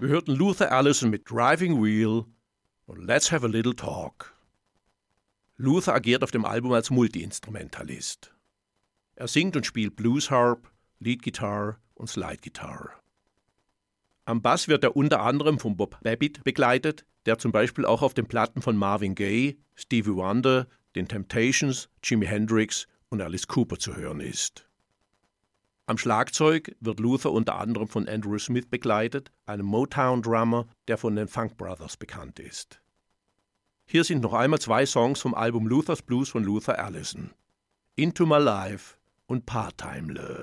Wir hörten Luther Allison mit Driving Wheel und Let's Have a Little Talk. Luther agiert auf dem Album als Multi-Instrumentalist. Er singt und spielt Bluesharp, Leadgitarre und Slidegitarre. Am Bass wird er unter anderem von Bob Babbitt begleitet, der zum Beispiel auch auf den Platten von Marvin Gaye, Stevie Wonder, den Temptations, Jimi Hendrix und Alice Cooper zu hören ist. Am Schlagzeug wird Luther unter anderem von Andrew Smith begleitet, einem Motown-Drummer, der von den Funk Brothers bekannt ist. Hier sind noch einmal 2 Songs vom Album Luther's Blues von Luther Allison: Into My Life und Part-Time Love.